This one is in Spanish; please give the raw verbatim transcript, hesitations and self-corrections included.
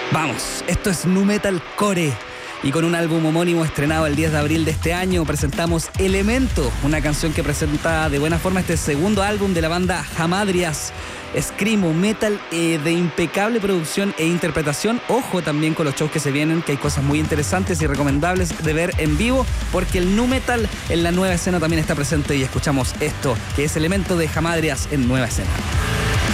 Vamos, esto es Nu Metal Core. Y con un álbum homónimo estrenado el diez de abril de este año, presentamos Elemento, una canción que presenta de buena forma este segundo álbum de la banda Hamadryas. Screamo, metal eh, de impecable producción e interpretación. Ojo también con los shows que se vienen, que hay cosas muy interesantes y recomendables de ver en vivo, porque el nu metal en la nueva escena también está presente, y escuchamos esto, que es Elemento de Hamadryas en Nueva Escena.